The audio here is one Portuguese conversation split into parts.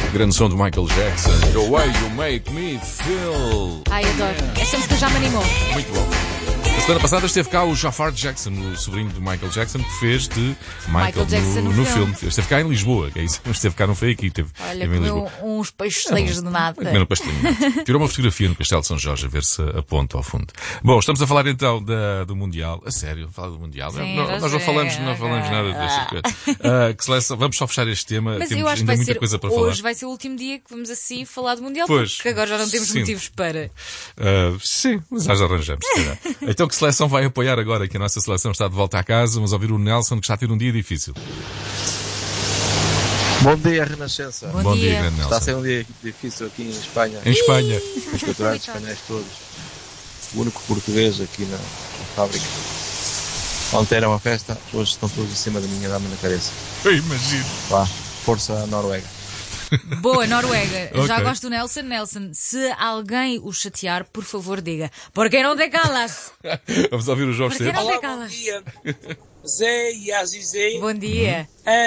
Grande som do Michael Jackson. The way you make me feel. Ai, adoro. Esta música já me animou. Muito bom. A semana passada esteve cá o Jafar Jackson, o sobrinho do Michael Jackson, que fez de Michael Jackson no filme. Esteve cá em Lisboa, que é isso. Esteve cá, não foi aqui. Olha, em Lisboa. comeu uns pastéis de nata. Comeu um pastelinho. Tirou uma fotografia no Castelo de São Jorge a ver se aponta ao fundo. Bom, estamos a falar então do Mundial. A sério, falar do Mundial. Sim, nós não falamos nada dessas coisas. Que seleção, vamos só fechar este tema. Mas temos eu acho ainda que muita vai coisa ser, para falar. hoje vai ser o último dia que vamos assim falar do Mundial, Pois, porque agora já não temos sim. motivos para. Sim, mas já arranjamos, se calhar. Então que seleção vai apoiar agora que a nossa seleção está de volta à casa? Vamos ouvir o Nelson, que está a ter um dia difícil. Bom dia, Renascença. Bom dia. grande Está a Nelson. ser um dia difícil aqui em Espanha. Em Espanha. Os culturais espanhóis todos. O único português aqui na fábrica. Ontem era uma festa, hoje estão todos em cima da minha dama na cabeça. Eu imagino. Vá, força Noruega. Boa, Noruega. Ok. Já gosto do Nelson. Nelson, se alguém o chatear, por favor diga. Porque não te calas? Vamos ouvir o João Porque Esteves. não te Bom calas? dia, Zé e Azizé. Bom dia.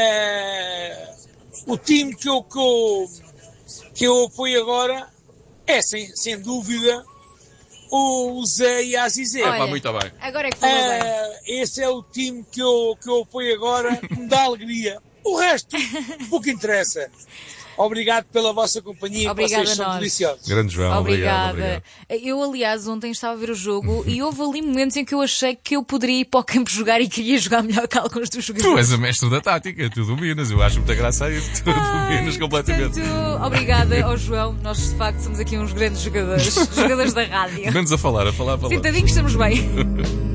O time que eu apoio agora é, sem dúvida, o Zé e Azizé. Olha, muito bem. Agora é que falou bem. Esse é o time que eu apoio agora, que me dá alegria. O resto, pouco interessa. Obrigado pela vossa companhia. Obrigada Vocês a são nós. deliciosos. Grande João, Obrigada. obrigado. Eu, aliás, ontem estava a ver o jogo e houve ali momentos em que eu achei que eu poderia ir para o campo jogar e queria jogar melhor que alguns dos Tu jogadores. és a mestre da tática, tu dominas, eu acho muita graça a isso, tu dominas completamente. Portanto, obrigada ao João. Nós, de facto, somos aqui uns grandes jogadores. Jogadores da rádio. Menos a falar. Sentadinhos estamos bem.